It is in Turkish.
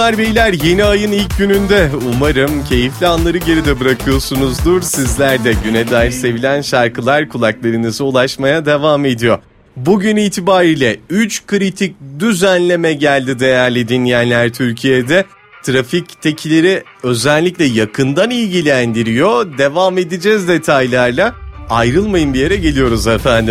Beyler, yeni ayın ilk gününde umarım keyifli anları geride bırakıyorsunuzdur. Sizler de güne dair sevilen şarkılar kulaklarınıza ulaşmaya devam ediyor. Bugün itibariyle 3 kritik düzenleme geldi değerli dinleyenler Türkiye'de. Trafiktekileri özellikle yakından ilgilendiriyor. Devam edeceğiz detaylarla. Ayrılmayın, bir yere geliyoruz efendim.